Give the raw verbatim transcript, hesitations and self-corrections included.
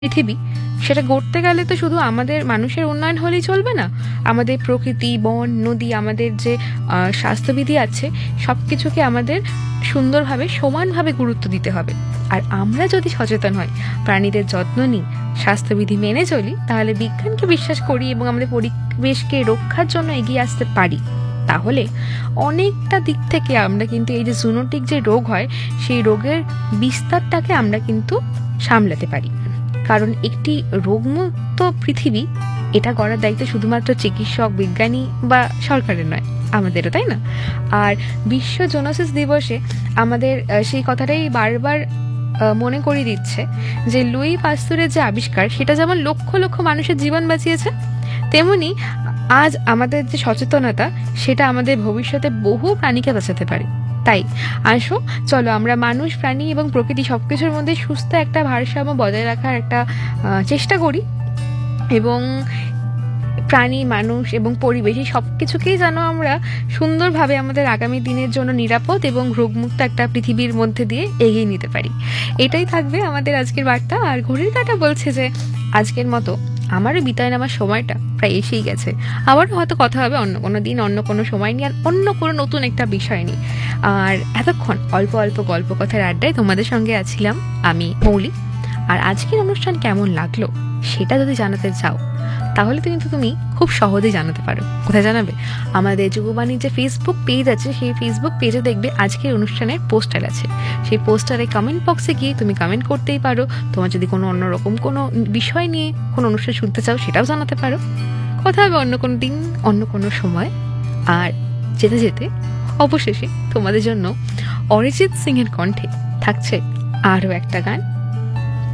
পৃথিবী, সেটা গড়তে গেলে তো শুধু আমাদের মানুষের উন্নয়ন হলেই চলবে না। আমাদের প্রকৃতি, বন, নদী, আমাদের যে আহ, স্বাস্থ্যবিধি আছে, সব কিছুকে আমাদের সুন্দরভাবে সমানভাবে গুরুত্ব দিতে হবে। আর আমরা যদি সচেতন হই, প্রাণীদের যত্ন নিই, স্বাস্থ্যবিধি মেনে চলি, তাহলে বিজ্ঞানকে বিশ্বাস করি এবং আমাদের পরিবেশকে রক্ষার জন্য এগিয়ে আসতে পারি, তাহলে অনেকটা দিক থেকে আমরা কিন্তু এই যে জুনোটিক যে রোগ হয়, সেই রোগের বিস্তারটাকে আমরা কিন্তু সামলাতে পারি। কারণ একটি রোগমুক্ত পৃথিবী, এটা করার দায়িত্ব শুধুমাত্র চিকিৎসক, বিজ্ঞানী বা সরকারের নয়, আমাদেরও, তাই না? আর বিশ্ব জোনোসিস দিবসে আমাদের আহ, সেই কথাটাই বারবার আহ, মনে করিয়ে দিচ্ছে যে লুই পাস্তুরের যে আবিষ্কার, সেটা যেমন লক্ষ লক্ষ মানুষের জীবন বাঁচিয়েছে, তেমনি আজ আমাদের যে সচেতনতা, সেটা আমাদের ভবিষ্যতে বহু প্রাণীকে বাঁচাতে পারে। তাই আসো, চলো আমরা মানুষ, প্রাণী এবং প্রকৃতি সবকিছুর মধ্যে সুস্থ একটা ভারসাম্য বজায় রাখার একটা আহ, চেষ্টা করি, এবং প্রাণী, মানুষ এবং পরিবেশ এই সব কিছুকেই যেন আমরা সুন্দরভাবে আমাদের আগামী দিনের জন্য নিরাপদ এবং রোগমুক্ত একটা পৃথিবীর মধ্যে দিয়ে এগিয়ে নিতে পারি। এটাই থাকবে আমাদের আজকের বার্তা। আর ঘড়ির কাঁটা বলছে যে আজকের মতো আমারও বিদায় নেওয়ার সময়টা প্রায় এসেই গেছে। আবারও হয়তো কথা হবে অন্য কোনো দিন, অন্য কোনো সময় নিয়ে, আর অন্য কোনো নতুন একটা বিষয় নিয়ে। আর এতক্ষণ অল্প অল্প গল্প কথার আড্ডায় তোমাদের সঙ্গে আছিলাম আমি, মৌলি। আর আজকের অনুষ্ঠান কেমন লাগলো সেটা যদি জানাতে চাও, তাহলে তো কিন্তু তুমি খুব সহজেই জানাতে পারো। কোথায় জানাবে? আমাদের যুববাণীর যে ফেসবুক পেজ আছে, সেই ফেসবুক পেজে দেখবে আজকের অনুষ্ঠানের পোস্টার আছে। সেই পোস্টারে কমেন্ট বক্সে গিয়ে তুমি কমেন্ট করতেই পারো। তোমার যদি কোনো অন্যরকম কোনো বিষয় নিয়ে কোনো অনুষ্ঠান শুনতে চাও, সেটাও জানাতে পারো। কথা হবে অন্য কোনো দিন, অন্য কোনো সময়। আর যেতে যেতে অবশেষে তোমাদের জন্য অরিজিৎ সিং এর কণ্ঠে থাকছে আরও একটা গান।